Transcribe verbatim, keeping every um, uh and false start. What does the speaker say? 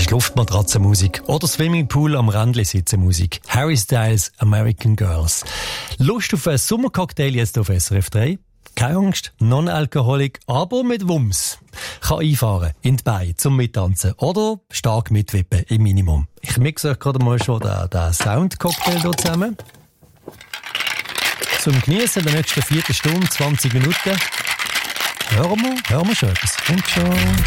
ist Luftmatratzenmusik oder Swimmingpool am Rändli sitzen Musik. Harry Styles, American Girls. Lust auf einen Sommercocktail jetzt auf S R F drei? Keine Angst, non-alkoholik, aber mit Wumms. Kann einfahren in die Beine zum Mittanzen oder stark mitwippen im Minimum. Ich mixe euch gerade mal schon den, den Soundcocktail hier zusammen. Zum Genießen der nächsten Viertelstunde, zwanzig Minuten. Hören wir, hören wir schon etwas. Und schon.